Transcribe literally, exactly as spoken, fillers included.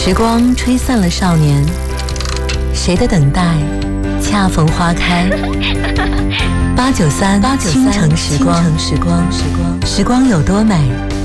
时光吹散了少年，谁的等待恰逢花开。八九三，八九三，倾城时光，时光，时光，时光有多美，